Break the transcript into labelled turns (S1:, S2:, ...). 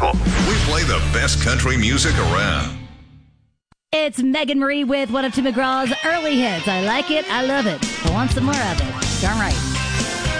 S1: people. We play the best country music around.
S2: It's Megan Marie with one of Tim McGraw's early hits. I like it. I love it. I want some more of it. Darn right.